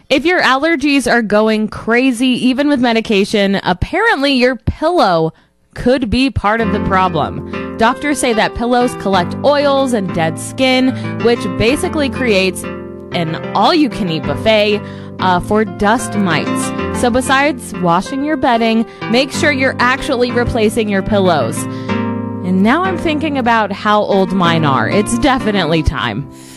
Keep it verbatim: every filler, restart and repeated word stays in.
If your allergies are going crazy, even with medication, apparently your pillow could be part of the problem. Doctors say that pillows collect oils and dead skin, which basically creates an all-you-can-eat buffet uh, for dust mites. So besides washing your bedding, make sure you're actually replacing your pillows. And now I'm thinking about how old mine are. It's definitely time.